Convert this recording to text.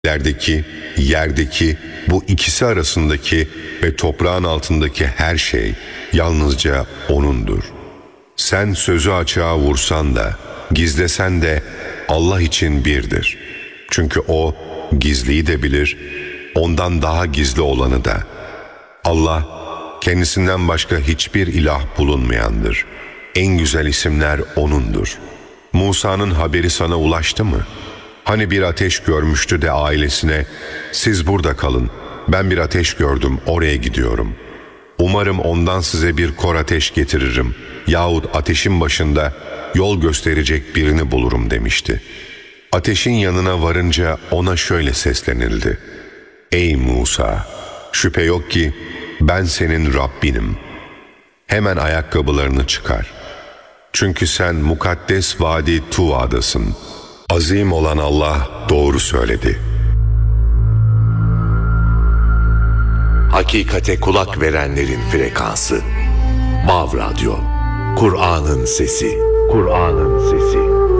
Göklerdeki, yerdeki, bu ikisi arasındaki ve toprağın altındaki her şey yalnızca O'nundur. Sen sözü açığa vursan da, gizlesen de Allah için birdir. Çünkü O gizliyi de bilir, ondan daha gizli olanı da. Allah, kendisinden başka hiçbir ilah bulunmayandır. En güzel isimler O'nundur. Musa'nın haberi sana ulaştı mı? Hani bir ateş görmüştü de ailesine, siz burada kalın, ben bir ateş gördüm, oraya gidiyorum. Umarım ondan size bir kor ateş getiririm yahut ateşin başında yol gösterecek birini bulurum demişti. Ateşin yanına varınca ona şöyle seslenildi: Ey Musa! Şüphe yok ki ben senin Rabbinim. Hemen ayakkabılarını çıkar. Çünkü sen mukaddes vadi Tuva'dasın. Azim olan Allah doğru söyledi. Hakikate kulak verenlerin frekansı. Vav Radyo. Kur'an'ın sesi. Kur'an'ın sesi.